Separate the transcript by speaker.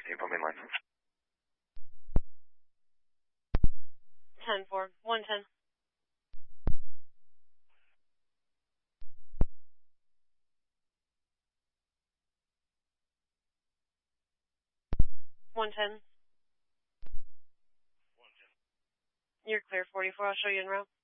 Speaker 1: Info main line.
Speaker 2: 10-4, 110. 110. You're clear, 44. I'll show you en route.